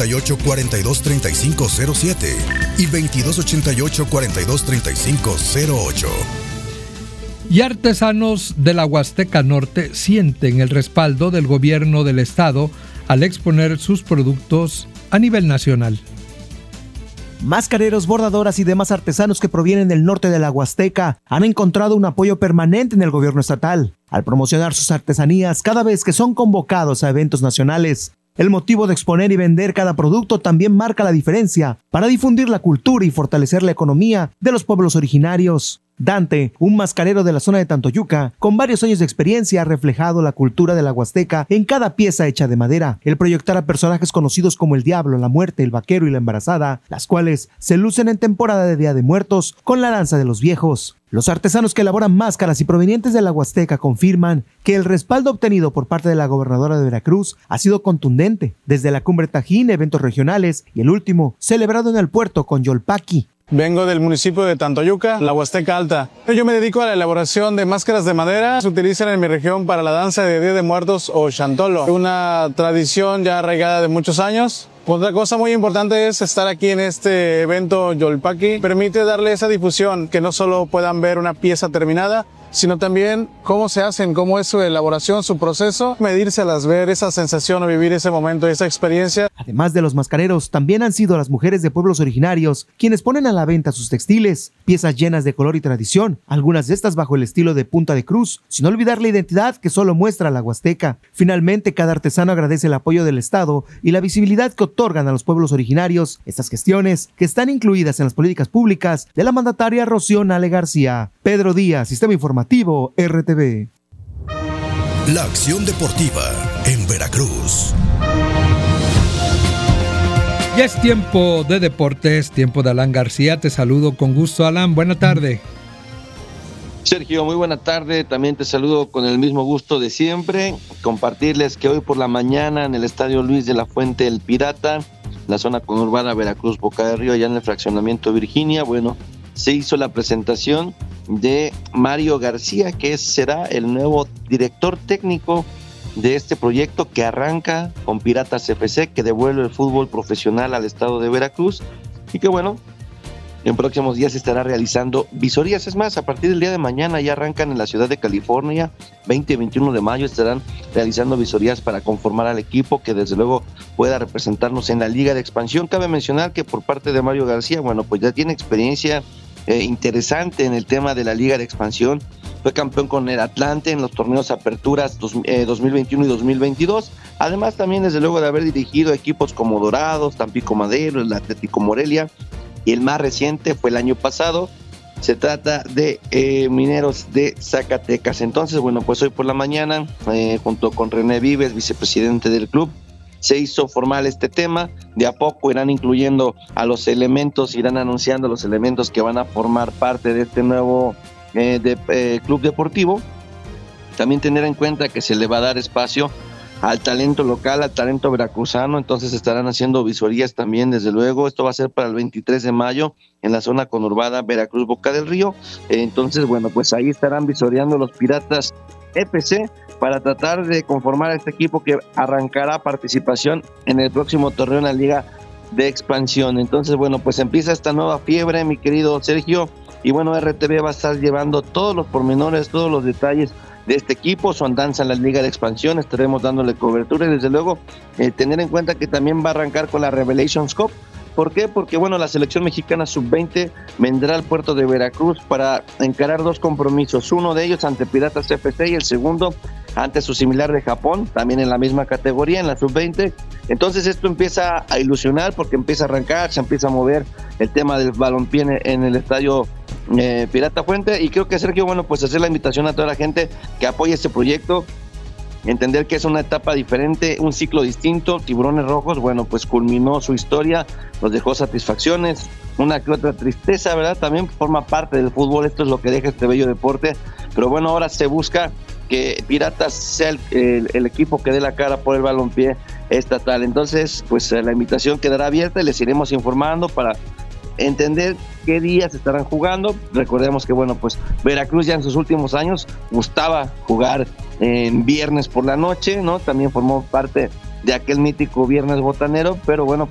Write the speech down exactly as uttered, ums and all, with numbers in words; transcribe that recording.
ochenta y ocho, cuarenta y dos, treinta y cinco cero siete y veintidós ochenta y ocho, cuarenta y dos, treinta y cinco cero ocho. Y artesanos de la Huasteca Norte sienten el respaldo del gobierno del estado al exponer sus productos a nivel nacional. Mascareros, bordadoras y demás artesanos que provienen del norte de la Huasteca han encontrado un apoyo permanente en el gobierno estatal al promocionar sus artesanías cada vez que son convocados a eventos nacionales. El motivo de exponer y vender cada producto también marca la diferencia para difundir la cultura y fortalecer la economía de los pueblos originarios. Dante, un mascarero de la zona de Tantoyuca, con varios años de experiencia, ha reflejado la cultura de la Huasteca en cada pieza hecha de madera. El proyectar a personajes conocidos como el Diablo, la Muerte, el Vaquero y la Embarazada, las cuales se lucen en temporada de Día de Muertos con la danza de los viejos. Los artesanos que elaboran máscaras y provenientes de la Huasteca confirman que el respaldo obtenido por parte de la gobernadora de Veracruz ha sido contundente, desde la Cumbre Tajín, eventos regionales y el último, celebrado en el puerto con Yolpaqui. Vengo del municipio de Tantoyuca, la Huasteca Alta. Yo me dedico a la elaboración de máscaras de madera. Se utilizan en mi región para la danza de Día de Muertos o Chantolo, una tradición ya arraigada de muchos años. Otra cosa muy importante es estar aquí en este evento Yolpaqui. Permite darle esa difusión, que no solo puedan ver una pieza terminada, sino también cómo se hacen, cómo es su elaboración, su proceso, medírselas, ver esa sensación o vivir ese momento, esa experiencia. Además de los mascareros, también han sido las mujeres de pueblos originarios quienes ponen a la venta sus textiles, piezas llenas de color y tradición, algunas de estas bajo el estilo de punta de cruz, sin olvidar la identidad que solo muestra la Huasteca. Finalmente, cada artesano agradece el apoyo del Estado y la visibilidad que otorgan a los pueblos originarios, estas gestiones que están incluidas en las políticas públicas de la mandataria Rocío Nale García. Pedro Díaz, Sistema Informativo, R T V. La acción deportiva en Veracruz. Ya es tiempo de deportes, tiempo de Alan García. Te saludo con gusto, Alan. Buena tarde. Sergio, muy buena tarde. También te saludo con el mismo gusto de siempre. Compartirles que hoy por la mañana en el Estadio Luis de la Fuente El Pirata, la zona conurbada Veracruz, Boca del Río, allá en el fraccionamiento Virginia, bueno, se hizo la presentación de Mario García, que será el nuevo director técnico de este proyecto que arranca con Piratas F C, que devuelve el fútbol profesional al estado de Veracruz y que bueno, en próximos días se estará realizando visorías. Es más, a partir del día de mañana ya arrancan en la ciudad de California, veinte y veintiuno de mayo estarán realizando visorías para conformar al equipo que desde luego pueda representarnos en la Liga de Expansión. Cabe mencionar que por parte de Mario García, bueno, pues ya tiene experiencia Eh, interesante en el tema de la Liga de Expansión. Fue campeón con el Atlante en los torneos Aperturas dos, eh, dos mil veintiuno y dos mil veintidós. Además también desde luego de haber dirigido equipos como Dorados, Tampico Madero, el Atlético Morelia, y el más reciente fue el año pasado. Se trata de eh, Mineros de Zacatecas. Entonces, bueno, pues hoy por la mañana, eh, junto con René Vives, vicepresidente del club, se hizo formal este tema. De a poco irán incluyendo a los elementos, irán anunciando los elementos que van a formar parte de este nuevo eh, de, eh, club deportivo. También tener en cuenta que se le va a dar espacio al talento local, al talento veracruzano, entonces estarán haciendo visorías también, desde luego. Esto va a ser para el veintitrés de mayo en la zona conurbada Veracruz, Boca del Río. Entonces, bueno, pues ahí estarán visoreando los Piratas F C para tratar de conformar a este equipo que arrancará participación en el próximo torneo en la Liga de Expansión. Entonces, bueno, pues empieza esta nueva fiebre, mi querido Sergio, y bueno, R T V va a estar llevando todos los pormenores, todos los detalles de este equipo, su andanza en la Liga de Expansión. Estaremos dándole cobertura y desde luego eh, tener en cuenta que también va a arrancar con la Revelations Cup. ¿Por qué? Porque bueno, la selección mexicana sub veinte vendrá al puerto de Veracruz para encarar dos compromisos, uno de ellos ante Piratas F C y el segundo ante su similar de Japón, también en la misma categoría, en la sub veinte. Entonces esto empieza a ilusionar porque empieza a arrancar, se empieza a mover el tema del balompié en, en el estadio eh, Pirata Fuente, y creo que Sergio, bueno, pues hacer la invitación a toda la gente que apoye este proyecto, entender que es una etapa diferente, un ciclo distinto. Tiburones Rojos, bueno, pues culminó su historia, nos dejó satisfacciones, una que otra tristeza, ¿verdad? También forma parte del fútbol, esto es lo que deja este bello deporte, pero bueno, ahora se busca que Piratas sea el, el, el equipo que dé la cara por el balompié estatal. Entonces, pues la invitación quedará abierta y les iremos informando para entender qué días estarán jugando. Recordemos que bueno, pues Veracruz ya en sus últimos años gustaba jugar en viernes por la noche, ¿no? También formó parte de aquel mítico viernes botanero, pero bueno,